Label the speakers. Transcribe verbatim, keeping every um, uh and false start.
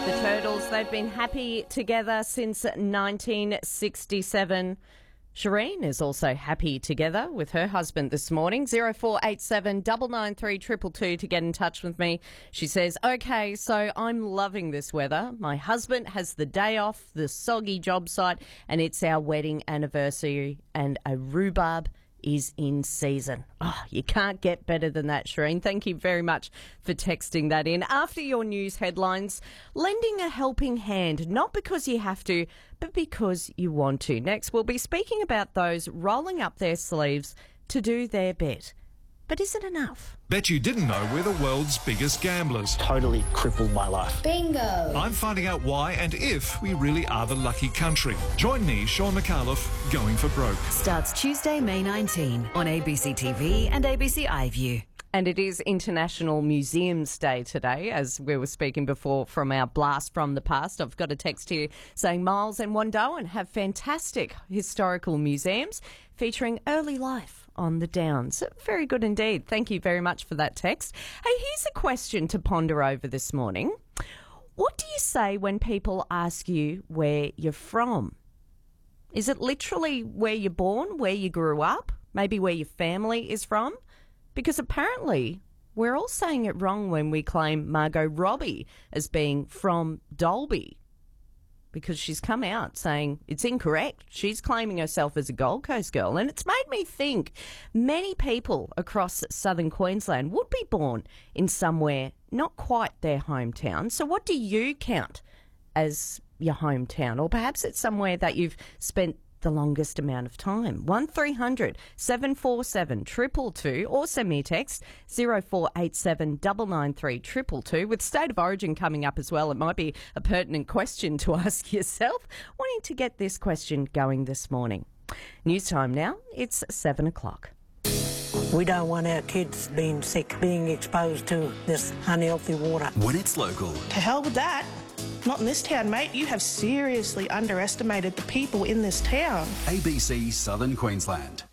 Speaker 1: The Turtles, they've been happy together since nineteen sixty-seven. Shireen is also happy together with her husband this morning. zero four eight seven nine nine three two two two to get in touch with me. She says, okay, so I'm loving this weather. My husband has the day off, the soggy job site, and it's our wedding anniversary, and a rhubarb is in season. Oh, you can't get better than that, Shireen. Thank you very much for texting that in. After your news headlines, lending a helping hand, not because you have to, but because you want to. Next, we'll be speaking about those rolling up their sleeves to do their bit. But is it enough?
Speaker 2: Bet you didn't know we're the world's biggest gamblers.
Speaker 3: Totally crippled my life.
Speaker 4: Bingo!
Speaker 2: I'm finding out why and if we really are the lucky country. Join me, Sean McAuliffe, Going for Broke.
Speaker 5: Starts Tuesday, May nineteenth on A B C T V and A B C iView.
Speaker 1: And it is International Museums Day today, as we were speaking before from our blast from the past. I've got a text here saying Miles and Wandoan have fantastic historical museums featuring early life on the Downs. Very good indeed. Thank you very much for that text. Hey, here's a question to ponder over this morning. What do you say when people ask you where you're from? Is it literally where you're born, where you grew up, maybe where your family is from? Because apparently we're all saying it wrong when we claim Margot Robbie as being from Dalby, because she's come out saying it's incorrect. She's claiming herself as a Gold Coast girl, and it's made me think many people across southern Queensland would be born in somewhere not quite their hometown. So what do you count as your hometown? Or perhaps it's somewhere that you've spent the longest amount of time. one three hundred seven four seven two two two or send me a text zero four eight seven nine nine three two two two. With State of Origin coming up as well, it might be a pertinent question to ask yourself, wanting to get this question going this morning. News time now, it's seven o'clock.
Speaker 6: We don't want our kids being sick, being exposed to this unhealthy water.
Speaker 7: When it's local.
Speaker 8: To hell with that. Not in this town, mate. You have seriously underestimated the people in this town.
Speaker 7: A B C Southern Queensland.